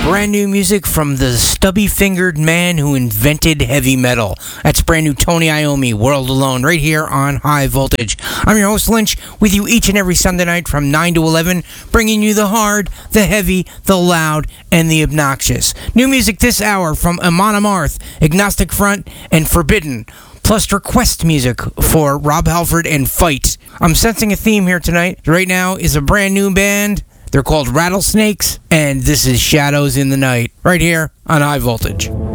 Brand new music from the stubby-fingered man who invented heavy metal. That's brand new Tony Iommi, World Alone, right here on High Voltage. I'm your host, Lynch, with you each and every Sunday night from 9 to 11, bringing you the hard, the heavy, the loud, and the obnoxious. New music this hour from Amon Amarth, Agnostic Front, and Forbidden, plus request music for Rob Halford and Fight. I'm sensing a theme here tonight. Right now is a brand new band. They're called Rattlesnakes, and this is Shadows in the Night, right here on High Voltage.